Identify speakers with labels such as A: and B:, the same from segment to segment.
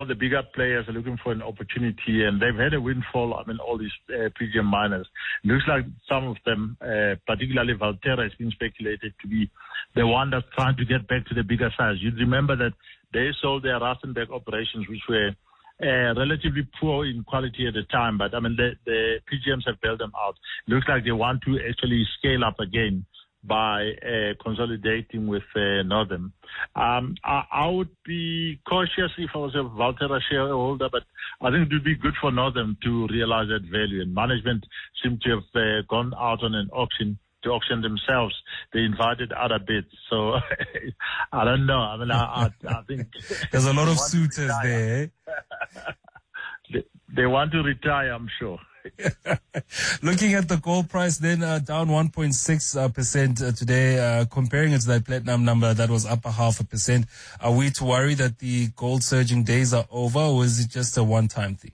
A: the bigger players are looking for an opportunity, and they've had a windfall. I mean, all these PGM miners. Looks like some of them, particularly Valterra, has been speculated to be the one that's trying to get back to the bigger size. You'd remember that they sold their Rustenburg operations, which were relatively poor in quality at the time, but I mean, the PGMs have bailed them out. Looks like they want to actually scale up again by consolidating with Northam. I would be cautious if I was a Valterra shareholder, but I think it would be good for Northam to realize that value. And management seem to have gone out on an auction to auction themselves. They invited other bids. So I don't know. I mean, I think
B: there's a lot of suitors there.
A: They want to retire, I'm sure.
B: Looking at the gold price, then down 1.6% today. Comparing it to that platinum number, that was up 0.5%. Are we to worry that the gold surging days are over, or is it just a one-time thing?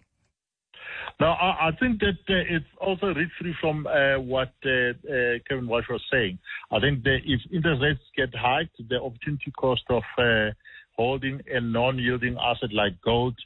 A: No, I think that it's also read through from what Kevin Walsh was saying. I think that if interest rates get hiked, the opportunity cost of holding a non-yielding asset like gold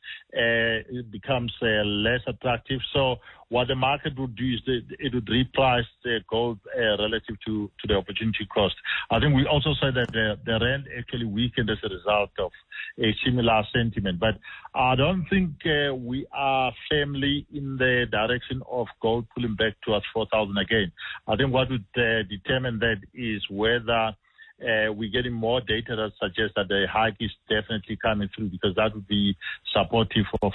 A: it becomes less attractive. So what the market would do is it would reprice the gold relative to the opportunity cost. I think we also said that the rand actually weakened as a result of a similar sentiment. But I don't think we are firmly in the direction of gold pulling back towards 4,000 again. I think what would determine that is whether we're getting more data that suggests that the hike is definitely coming through, because that would be supportive of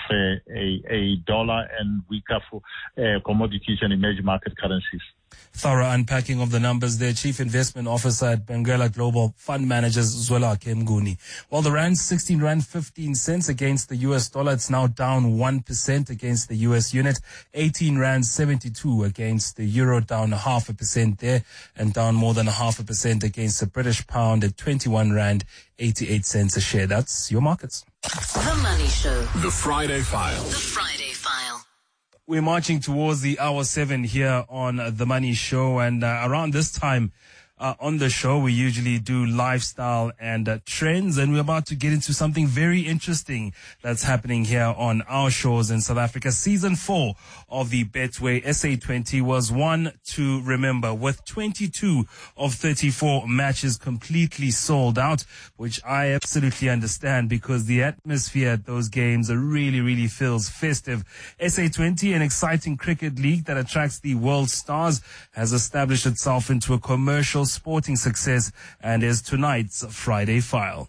A: a dollar and weaker for commodities and emerging market currencies.
B: Thorough unpacking of the numbers there. Chief Investment Officer at Benguela Global Fund Managers, Zwelakhe Mnguni. Well, the rand's 16 rand 15 cents against the US dollar. It's now down 1% against the US unit. 18 rand 72 against the euro, down 0.5% there, and down more than 0.5% against the British pound at 21 rand 88 cents a share. That's your markets.
C: The Money Show.
D: The Friday File.
C: The Friday File.
B: We're marching towards the hour 7 here on The Money Show, and around this time on the show, we usually do lifestyle and trends, and we're about to get into something very interesting that's happening here on our shores in South Africa. Season 4 of the Betway SA20 was one to remember, with 22 of 34 matches completely sold out, which I absolutely understand, because the atmosphere at those games really, really feels festive. SA20, an exciting cricket league that attracts the world stars, has established itself into a commercial sporting success and is tonight's Friday File.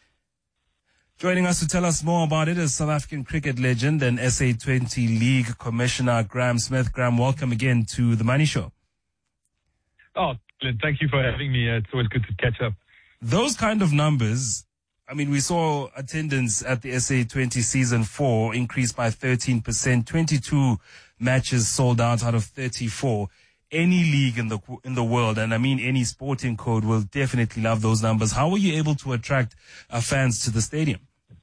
B: Joining us to tell us more about it is South African cricket legend and SA20 League Commissioner Graham Smith. Graham, welcome again to The Money Show.
E: Oh, Glenn, thank you for having me. It's always good to catch up.
B: Those kind of numbers, I mean, we saw attendance at the SA20 Season 4 increase by 13%, 22 matches sold out of 34. Any league in the world, and I mean any sporting code, will definitely love those numbers. How were you able to attract fans to the stadium?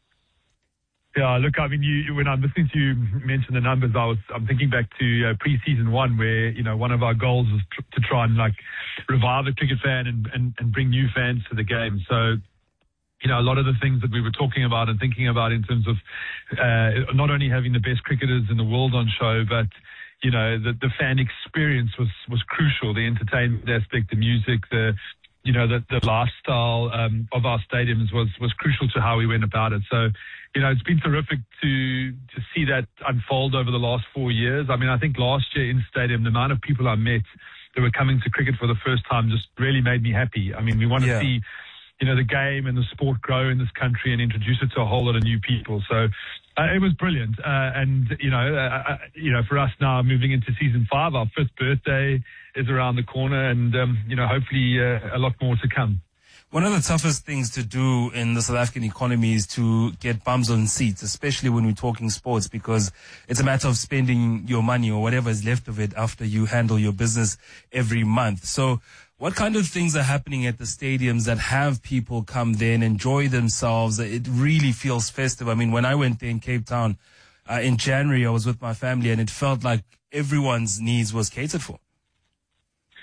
E: Yeah, look, I mean, when I'm listening to you mention the numbers, I'm thinking back to pre-season 1, where one of our goals was to try and revive the cricket fan and bring new fans to the game. So, a lot of the things that we were talking about and thinking about in terms of not only having the best cricketers in the world on show, but the fan experience was crucial. The entertainment aspect, the music, the lifestyle of our stadiums was crucial to how we went about it. So, it's been terrific to see that unfold over the last 4 years. I mean, I think last year in stadium, the amount of people I met that were coming to cricket for the first time just really made me happy. I mean, we want to see the game and the sport grow in this country and introduce it to a whole lot of new people. So it was brilliant. For us now moving into season 5, our 5th birthday is around the corner, and, hopefully a lot more to come.
B: One of the toughest things to do in the South African economy is to get bums on seats, especially when we're talking sports, because it's a matter of spending your money or whatever is left of it after you handle your business every month. So what kind of things are happening at the stadiums that have people come there and enjoy themselves? It really feels festive. I mean, when I went there in Cape Town in January, I was with my family, and it felt like everyone's needs was catered for.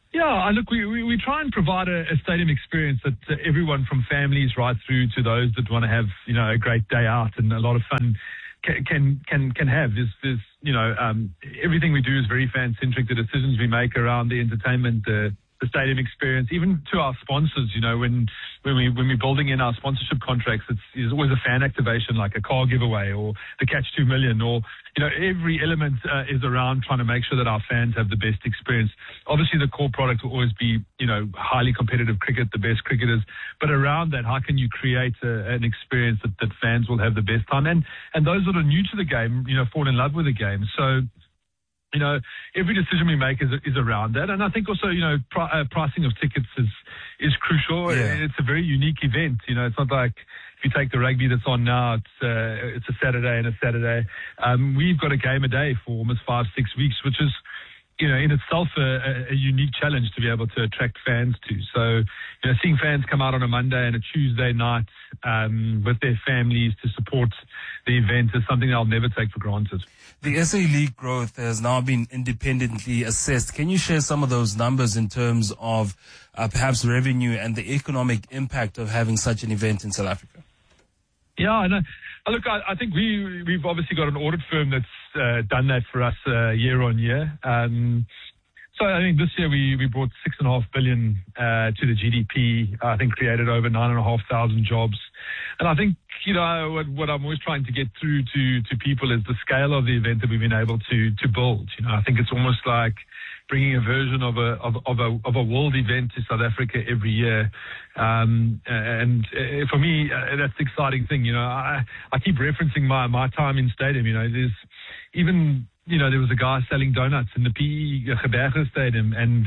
E: Yeah, look, we try and provide a stadium experience that everyone from families right through to those that want to have, a great day out and a lot of fun can have. There's everything we do is very fan-centric. The decisions we make around the entertainment, the stadium experience, even to our sponsors, when we're building in our sponsorship contracts, it's always a fan activation, like a car giveaway or the Catch 2 Million, or every element is around trying to make sure that our fans have the best experience. Obviously, the core product will always be highly competitive cricket, the best cricketers, but around that, how can you create an experience that fans will have the best time, and those that are new to the game, fall in love with the game. So every decision we make is around that. And I think also, pricing of tickets is crucial.
B: Yeah.
E: It's a very unique event. It's not like if you take the rugby that's on now, it's a Saturday and a Saturday. We've got a game a day for almost 5-6 weeks, which is, in itself a unique challenge to be able to attract fans to. So, seeing fans come out on a Monday and a Tuesday night with their families to support the event is something I'll never take for granted.
B: The SA League growth has now been independently assessed. Can you share some of those numbers in terms of perhaps revenue and the economic impact of having such an event in South Africa?
E: Yeah, I know. Look, I think we've obviously got an audit firm that's done that for us year on year. So I think this year we brought 6.5 billion to the GDP. I think created over 9,500 jobs. And I think what I'm always trying to get through to people is the scale of the event that we've been able to build. I think it's almost like bringing a version of a world event to South Africa every year. And for me, that's the exciting thing. I keep referencing my time in stadium. There's even, there was a guy selling donuts in the PE Geberge Stadium, and,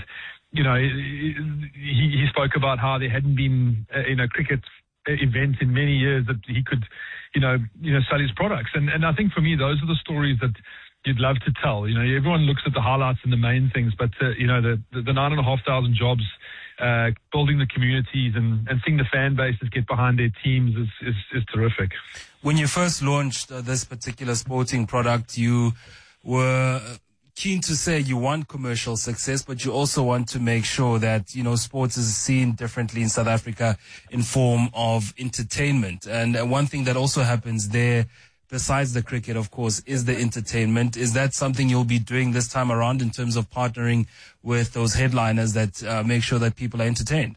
E: he spoke about how there hadn't been, cricket event in many years that he could, sell his products. And I think for me, those are the stories that you'd love to tell. Everyone looks at the highlights and the main things, but, the 9,500 jobs, building the communities and seeing the fan bases get behind their teams is terrific.
B: When you first launched this particular sporting product, you were keen to say you want commercial success, but you also want to make sure that, sports is seen differently in South Africa in form of entertainment. And one thing that also happens there, besides the cricket, of course, is the entertainment. Is that something you'll be doing this time around in terms of partnering with those headliners that make sure that people are entertained?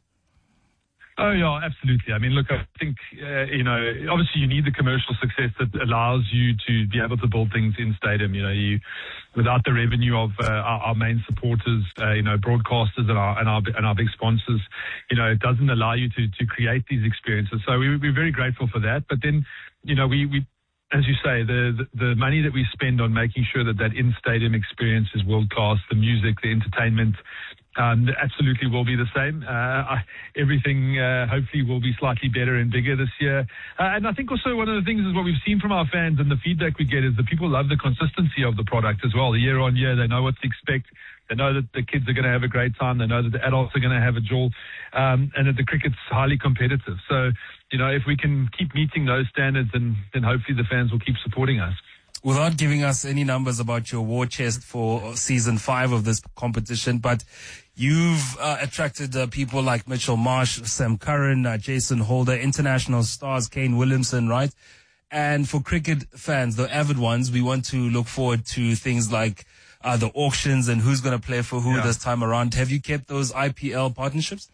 E: Oh, yeah, absolutely. I mean, look, I think, obviously you need the commercial success that allows you to be able to build things in stadium. Without the revenue of our main supporters, broadcasters and our big sponsors, it doesn't allow you to create these experiences. So we're very grateful for that. But then, we as you say, the money that we spend on making sure that in-stadium experience is world-class, the music, the entertainment, absolutely will be the same. Everything hopefully will be slightly better and bigger this year. And I think also one of the things is what we've seen from our fans and the feedback we get is that people love the consistency of the product as well. Year on year, they know what to expect. They know that the kids are going to have a great time. They know that the adults are going to have a jewel, and that the cricket's highly competitive. So, if we can keep meeting those standards, then hopefully the fans will keep supporting us.
B: Without giving us any numbers about your war chest for season 5 of this competition, but you've attracted people like Mitchell Marsh, Sam Curran, Jason Holder, international stars, Kane Williamson, right? And for cricket fans, the avid ones, we want to look forward to things like the auctions and who's going to play for who this time around. Have you kept those IPL partnerships?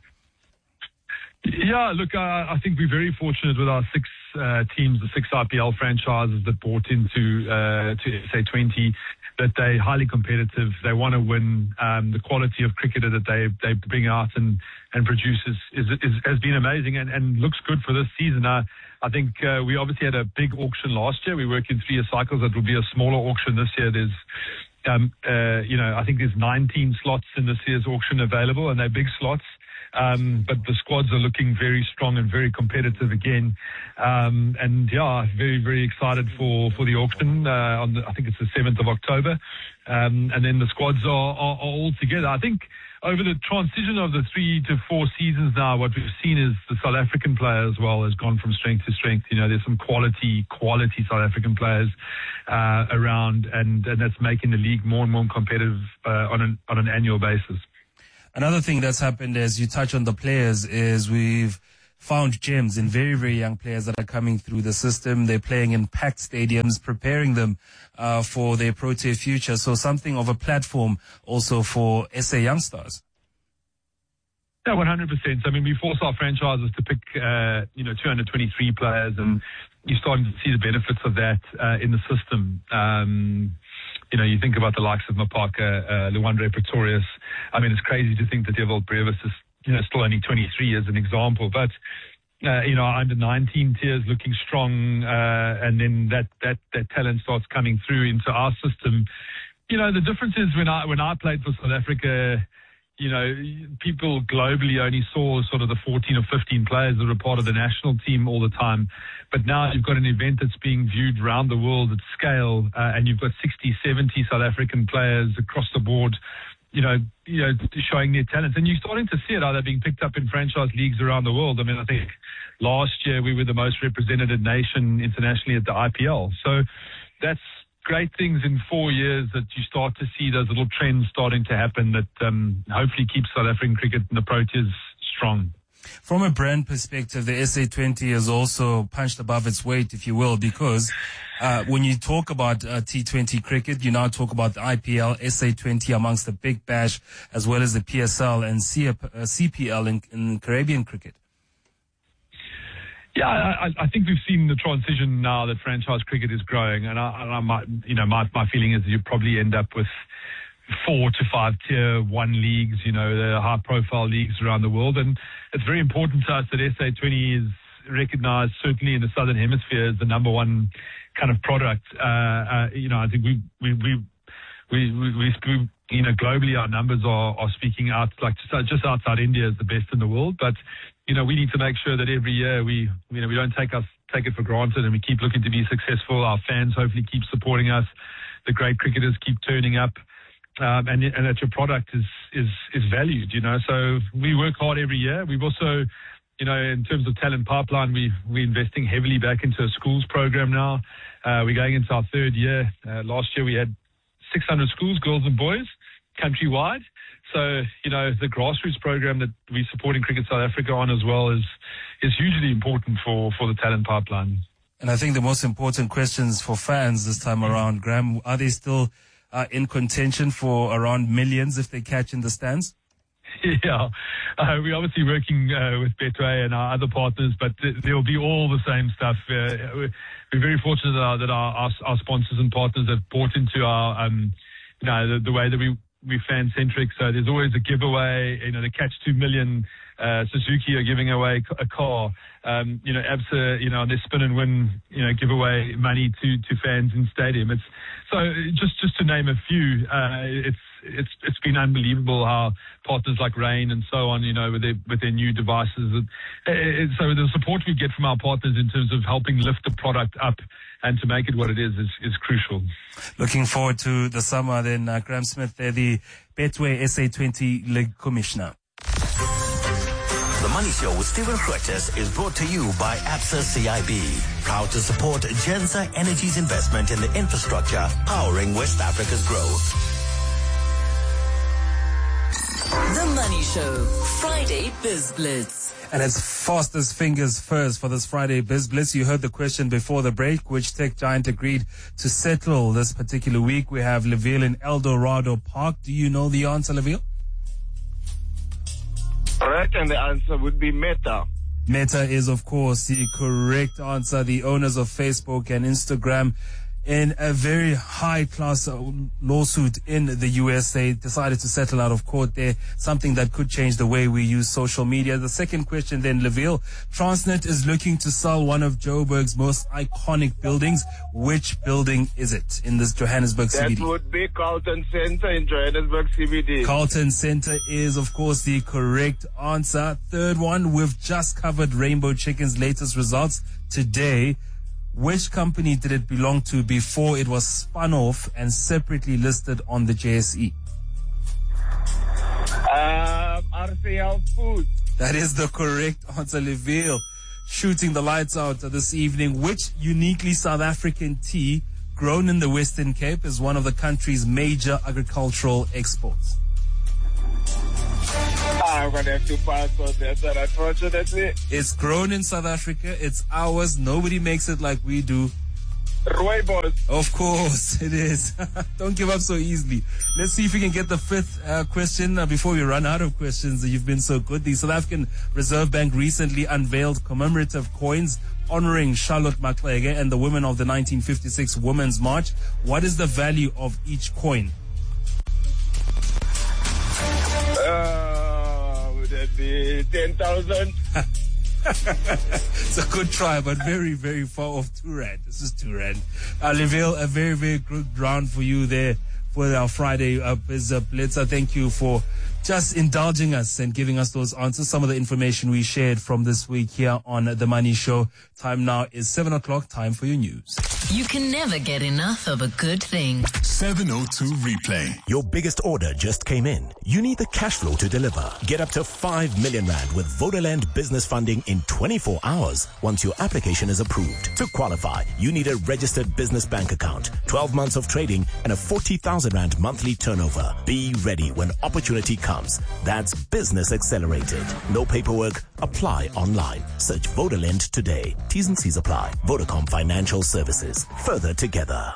E: Yeah, look, I think we're very fortunate with our 6 teams, the 6 IPL franchises that bought into to SA20, that they're highly competitive. They want to win. The quality of cricketer that they bring out and produce has been amazing and looks good for this season. I think we obviously had a big auction last year. We work in 3-year cycles. That will be a smaller auction this year. There's I think there's 19 slots in this year's auction available, and they're big slots. But the squads are looking very strong and very competitive again. Very, very excited for the auction. I think it's the 7th of October. And then the squads are all together. I think over the transition of the 3 to 4 seasons now, what we've seen is the South African player as well has gone from strength to strength. There's some quality South African players around, and that's making the league more and more competitive on an annual basis.
B: Another thing that's happened as you touch on the players is we've found gems in very, very young players that are coming through the system. They're playing in packed stadiums, preparing them for their Protea future. So something of a platform also for SA youngsters.
E: Yeah, 100%. I mean, we force our franchises to pick, 223 players, and you're starting to see the benefits of that in the system. You think about the likes of Mapaka, Luandre Pretorius. I mean, it's crazy to think that Ewald Brevis is, still only 23 as an example. But, our under-19 tiers looking strong, and then that talent starts coming through into our system. The difference is when I played for South Africa, people globally only saw sort of the 14 or 15 players that were part of the national team all the time. But now you've got an event that's being viewed around the world at scale, and you've got 60, 70 South African players across the board, showing their talents. And you're starting to see it either being picked up in franchise leagues around the world. I mean, I think last year we were the most represented nation internationally at the IPL. So that's great things in 4 years that you start to see those little trends starting to happen that hopefully keeps South African cricket and the Proteas strong.
B: From a brand perspective, the SA20 is also punched above its weight, if you will, because when you talk about T20 cricket, you now talk about the IPL, SA20 amongst the Big Bash, as well as the PSL and CPL in Caribbean cricket.
E: Yeah, I think we've seen the transition now that franchise cricket is growing, and my feeling is you probably end up with 4 to 5 tier 1 leagues, the high profile leagues around the world. And it's very important to us that SA20 is recognized, certainly in the Southern Hemisphere, as the number one kind of product. I think we globally our numbers are speaking out, like just outside India is the best in the world. But, we need to make sure that every year we don't take it for granted, and we keep looking to be successful. Our fans hopefully keep supporting us. The great cricketers keep turning up. And that your product is valued, So we work hard every year. We've also, in terms of talent pipeline, we're investing heavily back into a schools program now. We're going into our 3rd year. Last year we had 600 schools, girls and boys, countrywide. So, the grassroots program that we're supporting Cricket South Africa on as well is hugely important for the talent pipeline.
B: And I think the most important questions for fans this time around, Graham, are they still in contention for around millions if they catch in the stands?
E: Yeah, we're obviously working with Betway and our other partners, but there will be all the same stuff. We're very fortunate that our sponsors and partners have bought into our, the way that we're fan-centric. So there's always a giveaway. The Catch 2 Million, Suzuki are giving away a car. ABSA, on their spin and win, give away money to fans in stadium. So just to name a few, it's been unbelievable how partners like Rain and so on, with their new devices. So the support we get from our partners in terms of helping lift the product up and to make it what it is crucial. Looking
B: forward to the summer then. Graham Smith, they're the Betway SA20 League Commissioner.
D: The Money Show with Stephen Grootes is brought to you by ABSA CIB, proud to support Genza Energy's investment in the infrastructure powering West Africa's growth.
C: The Money Show, Friday Biz Blitz.
B: And it's fastest fingers first for this Friday Biz Blitz. You heard the question before the break, which tech giant agreed to settle this particular week. We have Leville in Eldorado Park. Do you know the answer, Leville?
F: Correct, and the answer would be Meta.
B: Meta is, of course, the correct answer. The owners of Facebook and Instagram, in a very high-class lawsuit in the US, they decided to settle out of court there, something that could change the way we use social media. The second question then, Leville. Transnet is looking to sell one of Joburg's most iconic buildings. Which building is it in this Johannesburg CBD?
F: That would be Carlton Centre in Johannesburg CBD.
B: Carlton Centre is, of course, the correct answer. Third one, we've just covered Rainbow Chicken's latest results today. Which company did it belong to before it was spun off and separately listed on the JSE?
F: RCL Foods.
B: That is the correct answer, Leville. Shooting the lights out this evening. Which uniquely South African tea grown in the Western Cape is one of the country's major agricultural exports?
F: I'm going to have to pass on that, sir, unfortunately.
B: It's grown in South Africa. It's ours. Nobody makes it like we do.
F: Rooibos.
B: Of course, it is. Don't give up so easily. Let's see if we can get the fifth question before we run out of questions. You've been so good. The South African Reserve Bank recently unveiled commemorative coins honoring Charlotte Maxeke and the women of the 1956 Women's March. What is the value of each coin?
F: Would that be 10,000?
B: It's a good try, but very, very far off. 2 rand. This is 2 rand. Leville, a very, very good round for you there for our Friday Blitzer. Thank you for just indulging us and giving us those answers. Some of the information we shared from this week here on The Money Show. Time now is 7 o'clock. Time for your news.
C: You can never get enough of a good thing.
G: 702 Replay.
D: Your biggest order just came in. You need the cash flow to deliver. Get up to 5 million rand with Vodaland business funding in 24 hours once your application is approved. To qualify, you need a registered business bank account, 12 months of trading, and a 40,000 rand monthly turnover. Be ready when opportunity comes. That's Business Accelerated. No paperwork. Apply online. Search Vodaland today. T's and C's apply. Vodacom Financial Services. Further together.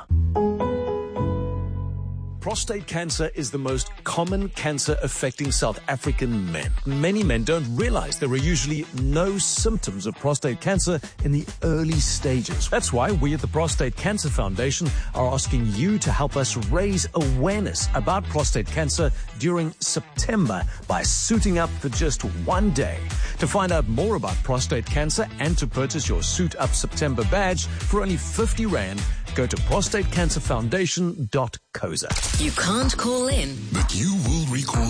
H: Prostate cancer is the most common cancer affecting South African men. Many men don't realize there are usually no symptoms of prostate cancer in the early stages. That's why we at the Prostate Cancer Foundation are asking you to help us raise awareness about prostate cancer during September by suiting up for just 1 day. To find out more about prostate cancer and to purchase your Suit Up September badge for only 50 Rand, go to prostatecancerfoundation.coza.
C: You can't call in,
G: But you will recall